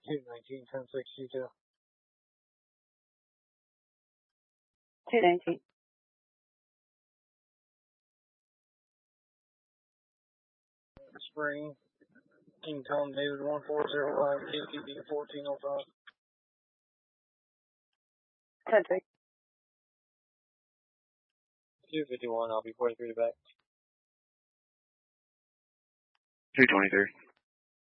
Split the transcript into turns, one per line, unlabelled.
219, 1062.
219.
Spring, King Tom David 1405, KTB 1405.
10-3.
251, I'll be 43 to back.
223.